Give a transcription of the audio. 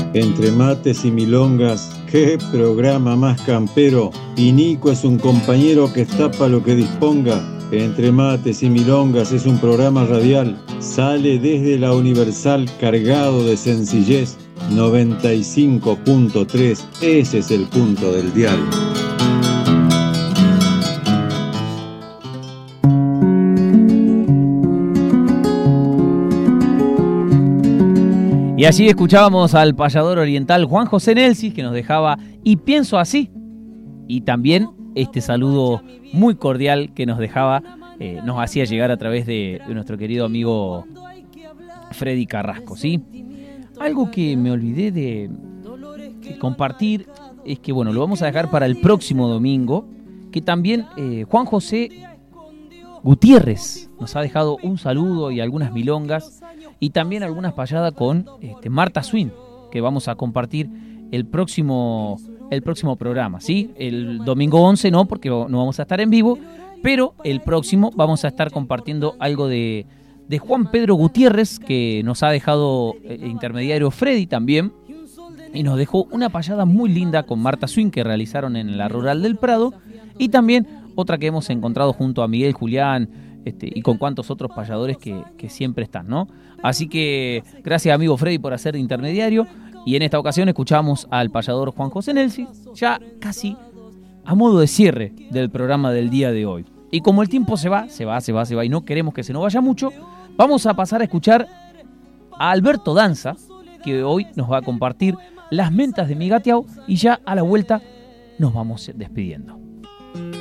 Entre mates y milongas, qué programa más campero. Y Nico es un compañero que está pa' lo que disponga. Entre mates y milongas es un programa radial. Sale desde la Universal cargado de sencillez. 95.3, ese es el punto del dial. Y allí escuchábamos al payador oriental Juan José Nelsis, que nos dejaba Y pienso así. Y también este saludo muy cordial que nos dejaba, nos hacía llegar a través de nuestro querido amigo Freddy Carrasco, ¿sí? Algo que me olvidé de compartir es que, bueno, lo vamos a dejar para el próximo domingo, que también Juan José Gutiérrez nos ha dejado un saludo y algunas milongas, y también algunas payadas con Marta Swin, que vamos a compartir el próximo programa, ¿sí? El domingo 11 no, porque no vamos a estar en vivo, pero el próximo vamos a estar compartiendo algo de Juan Pedro Gutiérrez, que nos ha dejado intermediario Freddy también, y nos dejó una payada muy linda con Marta Swin que realizaron en la Rural del Prado, y también otra que hemos encontrado junto a Miguel Julián, y con cuantos otros payadores que siempre están, ¿no? Así que gracias, amigo Freddy, por hacer de intermediario. Y en esta ocasión escuchamos al payador Juan José Nelsis, ya casi a modo de cierre del programa del día de hoy. Y como el tiempo se va, y no queremos que se nos vaya mucho, vamos a pasar a escuchar a Alberto Danza, que hoy nos va a compartir Las mentas de mi gateau, y ya a la vuelta nos vamos despidiendo.